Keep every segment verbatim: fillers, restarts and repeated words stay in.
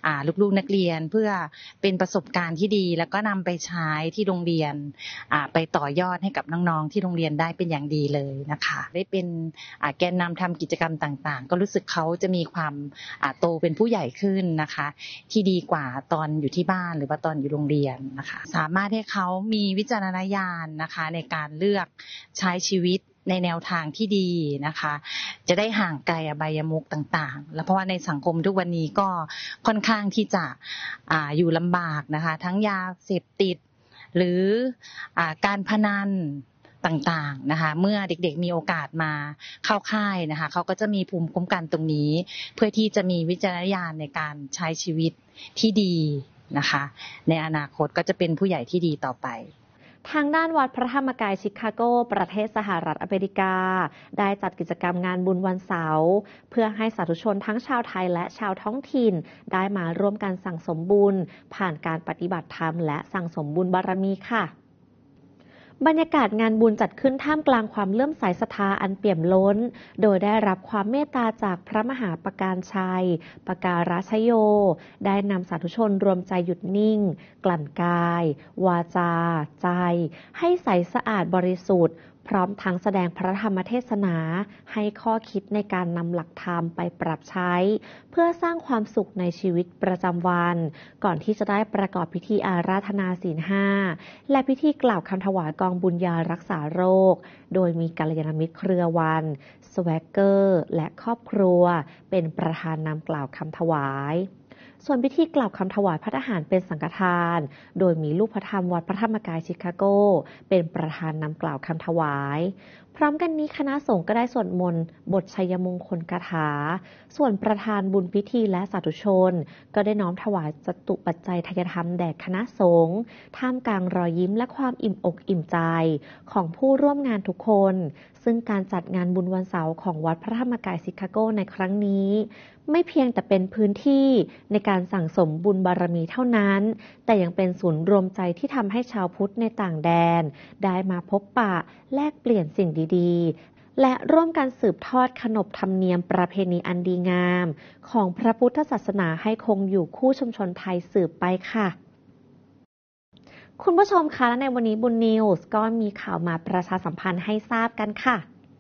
ลูกๆนักเรียนเพื่อเป็นประสบการณ์ที่ดีแล้วก็นำไปใช้ที่โรงเรียนไปต่อยอดให้กับน้องๆที่โรงเรียนได้เป็นอย่างดีเลยนะคะได้เป็นแกนนำทำกิจกรรมต่างๆก็รู้สึกเขาจะมีความโตเป็นผู้ใหญ่ขึ้นนะคะที่ดีกว่าตอนอยู่ที่บ้านหรือว่าตอนอยู่โรงเรียนนะคะสามารถให้เขามีวิจารณญาณนะคะในการเลือกใช้ชีวิตในแนวทางที่ดีนะคะจะได้ห่างไกลอบายมุขต่างๆแล้วเพราะว่าในสังคมทุกวันนี้ก็ค่อนข้างที่จะอ่าอยู่ลำบากนะคะทั้งยาเสพติดหรืออ่าการพนันต่างๆนะคะเมื่อเด็กๆมีโอกาสมาเข้าค่ายนะคะเขาก็จะมีภูมิคุ้มกันตรงนี้เพื่อที่จะมีวิจารณญาณในการใช้ชีวิตที่ดีนะคะในอนาคตก็จะเป็นผู้ใหญ่ที่ดีต่อไปทางด้านวัดพระธรรมกายชิคาโกประเทศสหรัฐอเมริกาได้จัดกิจกรรมงานบุญวันเสาร์เพื่อให้สาธุชนทั้งชาวไทยและชาวท้องถิ่นได้มาร่วมกันสั่งสมบุญผ่านการปฏิบัติธรรมและสั่งสมบุญบารมีค่ะบรรยากาศงานบุญจัดขึ้นท่ามกลางความเลื่อมใสศรัทธาอันเปี่ยมล้นโดยได้รับความเมตตาจากพระมหาปการชัยปการชโยได้นำสาธุชนรวมใจหยุดนิ่งกลั่นกายวาจาใจให้ใสสะอาดบริสุทธิ์พร้อมทั้งแสดงพระธรรมเทศนาให้ข้อคิดในการนำหลักธรรมไปปรับใช้เพื่อสร้างความสุขในชีวิตประจำวันก่อนที่จะได้ประกอบพิธีอาราธนาศีลห้าและพิธีกล่าวคำถวายกองบุญยารักษาโรคโดยมีกัลยาณมิตรเครือวันสแวกเกอร์และครอบครัวเป็นประธานนำกล่าวคำถวายส่วนพิธีกล่าวคำถวายพระทหารเป็นสังฆทานโดยมีลูกพระธรรมวัดพระธรรมกายชิคาโกเป็นประธานนำกล่าวคำถวายพร้อมกันนี้คณะสงฆ์ก็ได้สวดมนต์บทชัยมงคลคาถาส่วนประธานบุญพิธีและสาธุชนก็ได้น้อมถวายจตุปัจจัยทายธรรมแด่คณะสงฆ์ท่ามกลางรอยยิ้มและความอิ่มอกอิ่มใจของผู้ร่วมงานทุกคนซึ่งการจัดงานบุญวันเสาร์ของวัดพระธรรมกายชิคาโกในครั้งนี้ไม่เพียงแต่เป็นพื้นที่ในการสั่งสมบุญบารมีเท่านั้นแต่ยังเป็นศูนย์รวมใจที่ทำให้ชาวพุทธในต่างแดนได้มาพบปะแลกเปลี่ยนสิ่งดีๆและร่วมกันสืบทอดขนบธรรมเนียมประเพณีอันดีงามของพระพุทธศาสนาให้คงอยู่คู่ชุมชนไทยสืบไปค่ะคุณผู้ชมคะและในวันนี้บุญนิวส์ก็มีข่าวมาประชาสัมพันธ์ให้ทราบกันค่ะ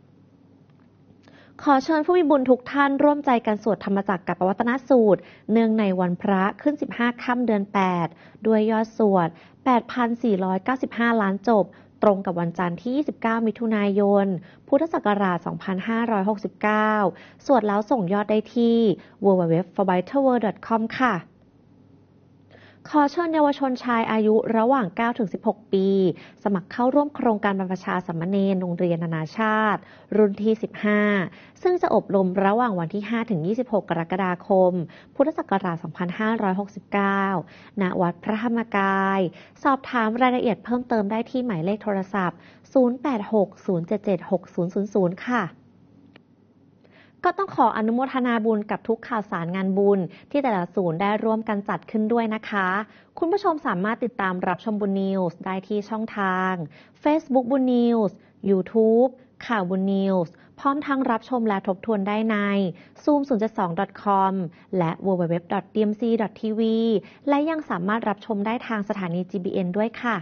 ขอเชิญผู้มีบุญทุกท่านร่วมใจกันสวดธรรมจักรกับปวัตนสูตรเนื่องในวันพระขึ้นสิบห้าค่ำเดือนแปดด้วยยอดสวด แปดพันสี่ร้อยเก้าสิบห้า ล้านจบตรงกับวันจันทร์ที่ยี่สิบเก้ามิถุนายนพุทธศักราชสองพันห้าร้อยหกสิบเก้าสวดแล้วส่งยอดได้ที่ ดับเบิลยู ดับเบิลยู ดับเบิลยู ดอท ฟอร์ ไบเทอร์ เวิลด์ ดอท คอม ค่ะขอเชิญเยาวชนชายอายุระหว่าง เก้าถึงสิบหก ปีสมัครเข้าร่วมโครงการบรรพชาสามเณรโรงเรียนนานาชาติรุ่นที่สิบห้าซึ่งจะอบรมระหว่างวันที่ ห้าถึงยี่สิบหก กรกฎาคมพุทธศักราช สองพันห้าร้อยหกสิบเก้า ณ วัดพระธรรมกายสอบถามรายละเอียดเพิ่มเติมได้ที่หมายเลขโทรศัพท์ ศูนย์ แปด หก ศูนย์ เจ็ด เจ็ด หก ศูนย์ ศูนย์ ศูนย์ ค่ะก็ต้องขออนุโมทนาบุญกับทุกข่าวสารงานบุญที่แต่ละศูนย์ได้ร่วมกันจัดขึ้นด้วยนะคะคุณผู้ชมสามารถติดตามรับชมบุญนิวส์ได้ที่ช่องทาง Facebook บุญนิวส์ YouTube ข่าวบุญนิวส์พร้อมทั้งรับชมและทบทวนได้ใน ซูม ศูนย์ เจ็ด สอง ดอท คอม และ ดับเบิลยู ดับเบิลยู ดับเบิลยู ดอท ดี เอ็ม ซี ดอท ที วี และยังสามารถรับชมได้ทางสถานี จี บี เอ็น ด้วยค่ะ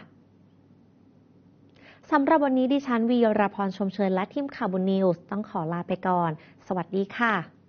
สำหรับวันนี้ดิฉันวีรพรชมเชยและทีมข่าวบุญนิวส์ต้องขอลาไปก่อนสวัสดีค่ะ